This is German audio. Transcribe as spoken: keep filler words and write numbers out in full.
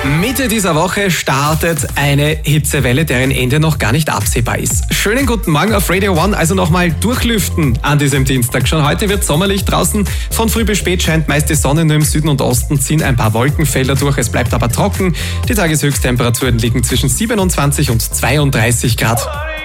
Mitte dieser Woche startet eine Hitzewelle, deren Ende noch gar nicht absehbar ist. Schönen guten Morgen auf Radio One, also nochmal durchlüften an diesem Dienstag. Schon heute wird sommerlich draußen. Von früh bis spät scheint meist die Sonne, nur im Süden und Osten ziehen ein paar Wolkenfelder durch. Es bleibt aber trocken. Die Tageshöchsttemperaturen liegen zwischen siebenundzwanzig und zweiunddreißig Grad.